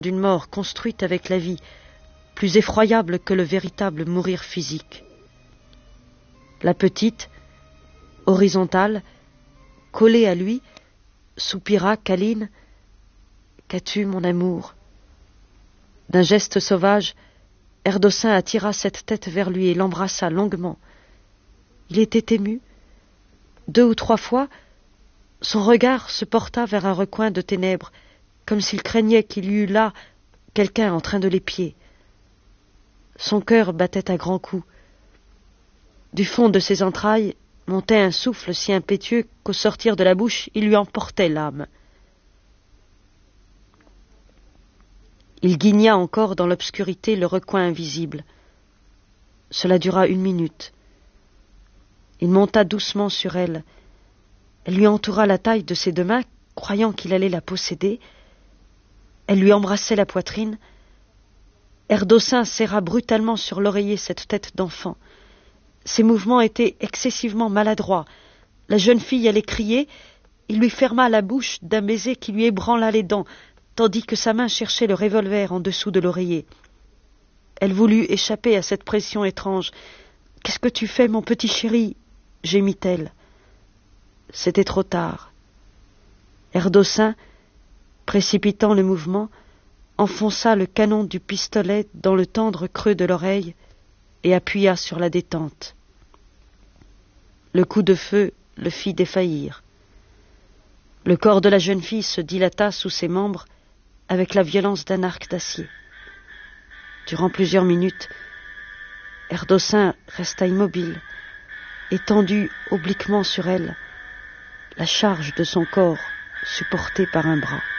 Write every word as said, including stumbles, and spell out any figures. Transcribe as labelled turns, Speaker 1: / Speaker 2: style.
Speaker 1: d'une mort construite avec la vie, plus effroyable que le véritable mourir physique. La petite, horizontale, collée à lui, soupira câline. « Qu'as-tu, mon amour ?» D'un geste sauvage, Erdossin attira cette tête vers lui et l'embrassa longuement. Il était ému. Deux ou trois fois, son regard se porta vers un recoin de ténèbres, comme s'il craignait qu'il y eût là quelqu'un en train de l'épier. Son cœur battait à grands coups. Du fond de ses entrailles montait un souffle si impétueux qu'au sortir de la bouche, il lui emportait l'âme. Il guigna encore dans l'obscurité le recoin invisible. Cela dura une minute. Il monta doucement sur elle. Elle lui entoura la taille de ses deux mains, croyant qu'il allait la posséder. Elle lui embrassait la poitrine. Erdossin serra brutalement sur l'oreiller cette tête d'enfant. Ses mouvements étaient excessivement maladroits. La jeune fille allait crier. Il lui ferma la bouche d'un baiser qui lui ébranla les dents, tandis que sa main cherchait le revolver en dessous de l'oreiller. Elle voulut échapper à cette pression étrange. « Qu'est-ce que tu fais, mon petit chéri ?» gémit-elle. C'était trop tard. Erdossin, précipitant le mouvement, enfonça le canon du pistolet dans le tendre creux de l'oreille et appuya sur la détente. Le coup de feu le fit défaillir. Le corps de la jeune fille se dilata sous ses membres avec la violence d'un arc d'acier. Durant plusieurs minutes, Erdossin resta immobile, étendu obliquement sur elle, la charge de son corps supportée par un bras.